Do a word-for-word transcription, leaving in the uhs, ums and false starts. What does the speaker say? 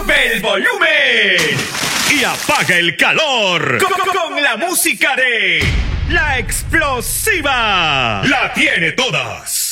Sube el volumen y apaga el calor con, con la música de La Explosiva. La tiene todas.